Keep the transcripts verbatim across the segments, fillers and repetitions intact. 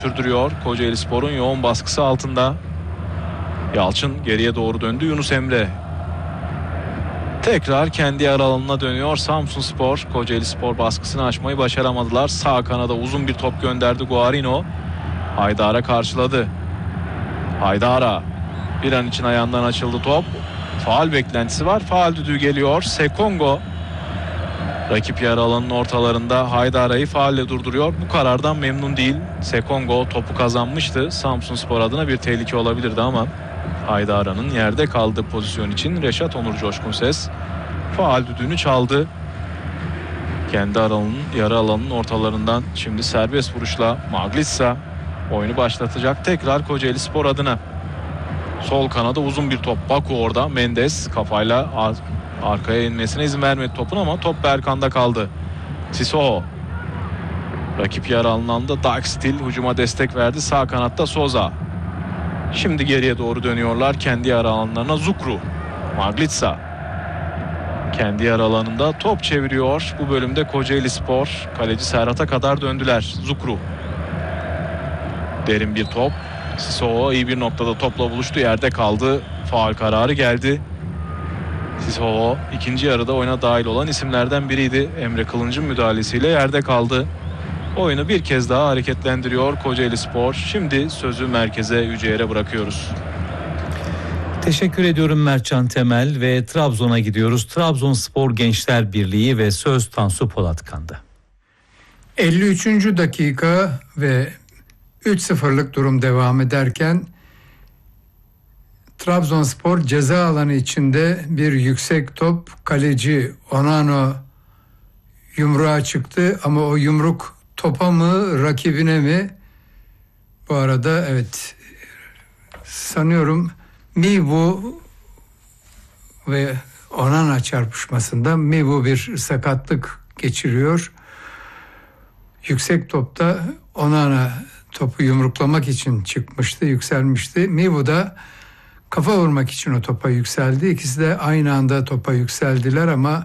sürdürüyor. Kocaelispor'un yoğun baskısı altında. Yalçın geriye doğru döndü. Yunus Emre tekrar kendi yer alanına dönüyor. Samsunspor, Kocaelispor baskısını aşmayı başaramadılar. Sağ kanada uzun bir top gönderdi Guarino. Haydar'a karşıladı. Haydara bir an için ayağından açıldı top. Faul beklentisi var. Faul düdüğü geliyor. Sekongo rakip yer alanının ortalarında Haydara'yı faulle durduruyor. Bu karardan memnun değil. Sekongo topu kazanmıştı. Samsunspor adına bir tehlike olabilirdi ama Haydara'nın yerde kaldığı pozisyon için Reşat Onur Coşkunses faul düdüğünü çaldı. Kendi alanının, yarı alanının ortalarından şimdi serbest vuruşla Maglitsa oyunu başlatacak tekrar Kocaelispor adına. Sol kanada uzun bir top. Baku orada. Mendes kafayla ar- arkaya inmesine izin vermedi topun ama top Berkan'da kaldı. Sissoko. Rakip yarı alanında Dijkstil hücuma destek verdi. Sağ kanatta Souza. Şimdi geriye doğru dönüyorlar. Kendi yarı alanlarına Zukru. Maglitsa. Kendi yarı alanında top çeviriyor. Bu bölümde Kocaelispor. Kaleci Serhat'a kadar döndüler. Zukru. Derin bir top. Sissoko iyi bir noktada topla buluştu. Yerde kaldı. Faul kararı geldi. Sissoko ikinci yarıda oyuna dahil olan isimlerden biriydi. Emre Kılınç'ın müdahalesiyle yerde kaldı. Oyunu bir kez daha hareketlendiriyor Kocaelispor. Şimdi sözü merkeze, Yüceyer'e bırakıyoruz. Teşekkür ediyorum Mertcan Temel ve Trabzon'a gidiyoruz. Trabzonspor Gençler Birliği ve söz Tansu Polatkan'da. elli üçüncü dakika ve üç sıfırlık durum devam ederken Trabzonspor ceza alanı içinde bir yüksek top, kaleci Onano yumruğa çıktı ama o yumruk topa mı rakibine mi? Bu arada evet sanıyorum Mivu ve Onana çarpışmasında Mivu bir sakatlık geçiriyor. Yüksek topta Onana topu yumruklamak için çıkmıştı, yükselmişti. Mivu da kafa vurmak için o topa yükseldi. İkisi de aynı anda topa yükseldiler ama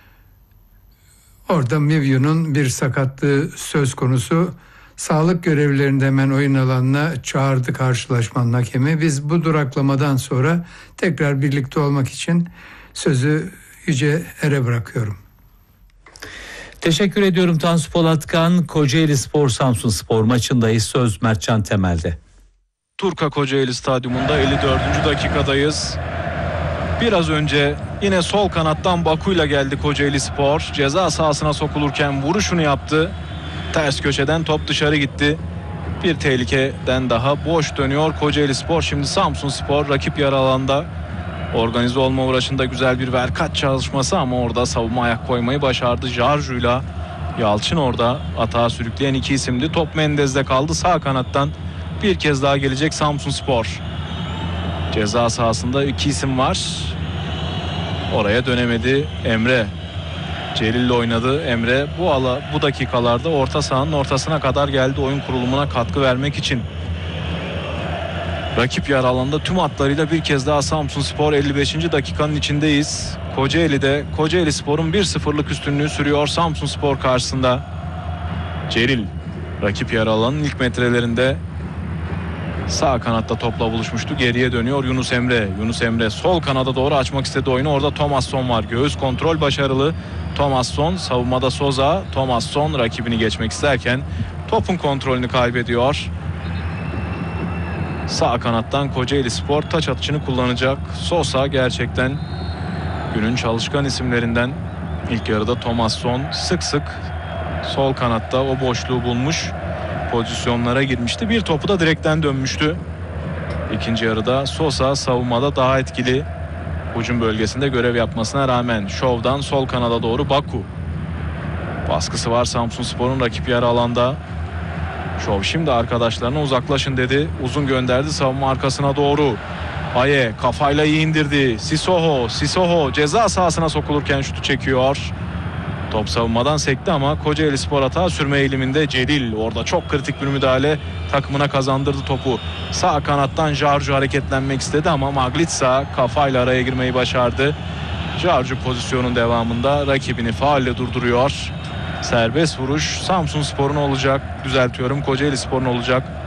orada Mivu'nun bir sakatlığı söz konusu. Sağlık görevlilerini de hemen oyun alanına çağırdı karşılaşmanın hakemi. Biz bu duraklamadan sonra tekrar birlikte olmak için sözü Yüce Er'e bırakıyorum. Teşekkür ediyorum Tansu Polatkan. Kocaelispor Samsunspor maçındayız. Söz Mertcan Temel'de. Turka Kocaeli Stadyumunda elli dördüncü dakikadayız. Biraz önce yine sol kanattan Baku'yla geldi Kocaelispor. Ceza sahasına sokulurken vuruşunu yaptı. Ters köşeden top dışarı gitti. Bir tehlikeden daha boş dönüyor Kocaelispor. Şimdi Samsunspor rakip yarı alanda organize olma uğraşında güzel bir verkaç çalışması ama orada savunma ayak koymayı başardı. Jarju'yla Yalçın orada atağa sürükleyen iki isimdi. Top Mendes'de kaldı. Sağ kanattan bir kez daha gelecek Samsunspor. Ceza sahasında iki isim var. Oraya dönemedi Emre. Celil'le oynadı Emre. Bu ala bu dakikalarda orta sahanın ortasına kadar geldi oyun kurulumuna katkı vermek için. Rakip yarı alanda tüm hatlarıyla bir kez daha Samsunspor. elli beşinci dakikanın içindeyiz. Kocaeli'de Kocaelispor'un bir sıfırlık üstünlüğü sürüyor Samsunspor karşısında. Celil rakip yarı alanın ilk metrelerinde sağ kanatta topla buluşmuştu. Geriye dönüyor Yunus Emre. Yunus Emre sol kanada doğru açmak istedi oyunu. Orada Thomasson var. Göğüs kontrol başarılı. Thomasson savunmada Souza. Thomasson rakibini geçmek isterken topun kontrolünü kaybediyor. Sağ kanattan Kocaelispor taç atışını kullanacak. Sosa gerçekten günün çalışkan isimlerinden. İlk yarıda Thomasson sık sık sol kanatta o boşluğu bulmuş. Pozisyonlara girmişti. Bir topu da direkten dönmüştü. İkinci yarıda Sosa savunmada daha etkili. Hücum bölgesinde görev yapmasına rağmen şovdan sol kanada doğru Baku. Baskısı var Samsunspor'un rakip yarı alanda. Şov şimdi arkadaşlarına uzaklaşın dedi. Uzun gönderdi savunma arkasına doğru. Aye kafayla iyi indirdi. Sissoko, Sissoko ceza sahasına sokulurken şutu çekiyor. Top savunmadan sekti ama Kocaelispor hata sürme eğiliminde. Celil orada çok kritik bir müdahale takımına kazandırdı topu. Sağ kanattan Jarju hareketlenmek istedi ama Maglitsa kafayla araya girmeyi başardı. Jarju pozisyonun devamında rakibini faulle durduruyor. Serbest vuruş Samsunspor'un olacak. Düzeltiyorum, Kocaelispor'un olacak.